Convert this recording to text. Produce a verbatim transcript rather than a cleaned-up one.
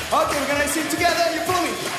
Okay, we're gonna sing together. You follow me.